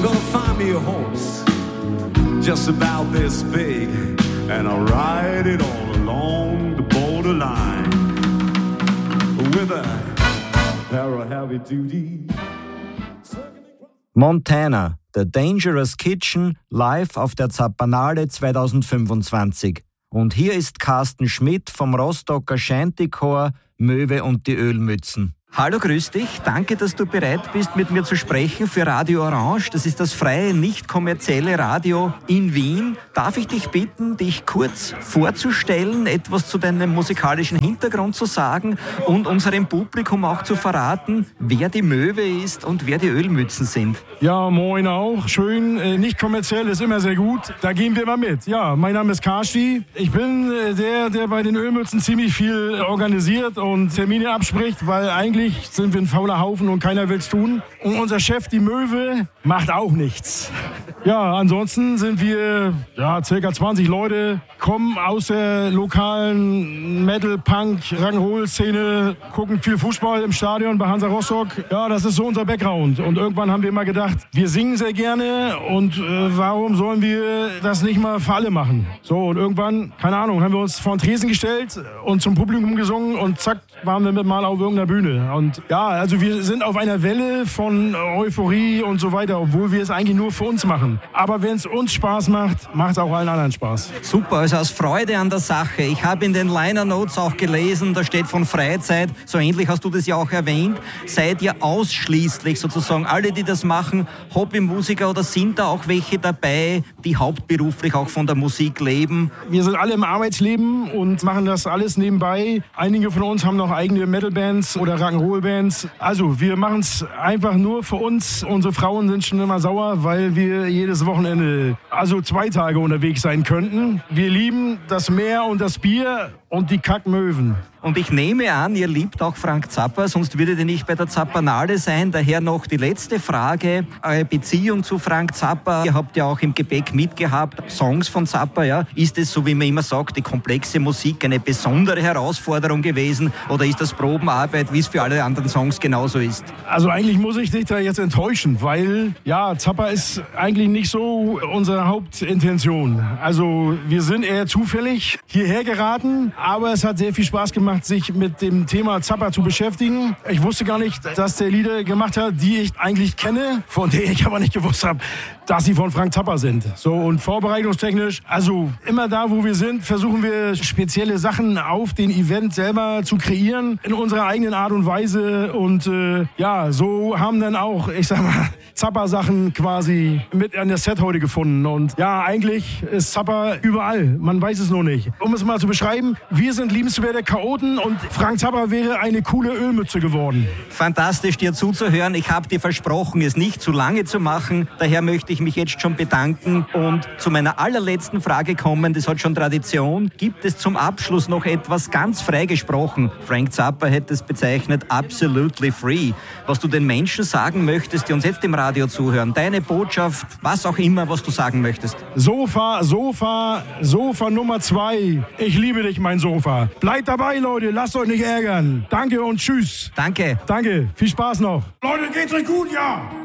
gonna find me a horse just about this big, and I'll ride it all along the borderline with a pair of heavy duty. Montana, The Dangerous Kitchen, live auf der Zappanale 2025. Und hier ist Carsten Schmidt vom Rostocker Shantychor Möwe und die Ölmützen. Hallo, grüß dich. Danke, dass du bereit bist, mit mir zu sprechen für Radio Orange. Das ist das freie, nicht kommerzielle Radio in Wien. Darf ich dich bitten, dich kurz vorzustellen, etwas zu deinem musikalischen Hintergrund zu sagen und unserem Publikum auch zu verraten, wer die Möwe ist und wer die Ölmützen sind? Ja, moin auch. Schön, nicht kommerziell ist immer sehr gut. Da gehen wir mal mit. Ja, mein Name ist Karsti. Ich bin der bei den Ölmützen ziemlich viel organisiert und Termine abspricht, weil eigentlich sind wir ein fauler Haufen und keiner will's tun. Und unser Chef, die Möwe, macht auch nichts. Ja, ansonsten sind wir circa 20 Leute, kommen aus der lokalen Metal-Punk, Rock'n'Roll-Szene, gucken viel Fußball im Stadion bei Hansa Rostock. Ja, das ist so unser Background. Und irgendwann haben wir mal gedacht, wir singen sehr gerne und warum sollen wir das nicht mal für alle machen? So, und irgendwann, keine Ahnung, haben wir uns vor den Tresen gestellt und zum Publikum gesungen und zack, waren wir mal auf irgendeiner Bühne. Und ja, also wir sind auf einer Welle von Euphorie und so weiter, obwohl wir es eigentlich nur für uns machen. Aber wenn es uns Spaß macht, macht es auch allen anderen Spaß. Super, also aus Freude an der Sache. Ich habe in den Liner Notes auch gelesen, da steht von Freizeit, so ähnlich hast du das ja auch erwähnt, seid ihr ausschließlich sozusagen, alle, die das machen, Hobbymusiker oder sind da auch welche dabei, die hauptberuflich auch von der Musik leben? Wir sind alle im Arbeitsleben und machen das alles nebenbei. Einige von uns haben noch eigene Metalbands oder Rock'n'Roll-Bands. Also wir machen es einfach nur für uns. Unsere Frauen sind schon immer sauer, weil wir jedes Wochenende, also 2 Tage unterwegs sein könnten. Wir lieben das Meer und das Bier und die Kackmöwen. Und ich nehme an, ihr liebt auch Frank Zappa, sonst würdet ihr nicht bei der Zappanale sein. Daher noch die letzte Frage, eure Beziehung zu Frank Zappa. Ihr habt ja auch im Gepäck mitgehabt, Songs von Zappa, ja. Ist es, so wie man immer sagt, die komplexe Musik eine besondere Herausforderung gewesen oder ist das Probenarbeit, wie es für alle anderen Songs genauso ist? Also eigentlich muss ich dich da jetzt enttäuschen, weil ja, Zappa ist eigentlich nicht so unsere Hauptintention. Also wir sind eher zufällig hierher geraten, aber es hat sehr viel Spaß gemacht, sich mit dem Thema Zappa zu beschäftigen. Ich wusste gar nicht, dass der Lieder gemacht hat, die ich eigentlich kenne, von denen ich aber nicht gewusst habe, dass sie von Frank Zappa sind. So, und vorbereitungstechnisch, also immer da, wo wir sind, versuchen wir spezielle Sachen auf den Event selber zu kreieren, in unserer eigenen Art und Weise. Und so haben dann auch, ich sag mal, Zappa-Sachen quasi mit an der Set heute gefunden. Und ja, eigentlich ist Zappa überall. Man weiß es nur nicht. Um es mal zu beschreiben, wir sind liebenswerte Chaoten und Frank Zappa wäre eine coole Ölmütze geworden. Fantastisch, dir zuzuhören. Ich habe dir versprochen, es nicht zu lange zu machen. Daher möchte ich mich jetzt schon bedanken und zu meiner allerletzten Frage kommen. Das hat schon Tradition. Gibt es zum Abschluss noch etwas ganz freigesprochen? Frank Zappa hätte es bezeichnet, absolutely free. Was du den Menschen sagen möchtest, die uns jetzt im Radio zuhören. Deine Botschaft, was auch immer, was du sagen möchtest. Sofa Nummer 2. Ich liebe dich, mein Sofa. Bleibt dabei, Leute. Lasst euch nicht ärgern. Danke und tschüss. Danke. Danke. Viel Spaß noch. Leute, geht's euch gut, ja?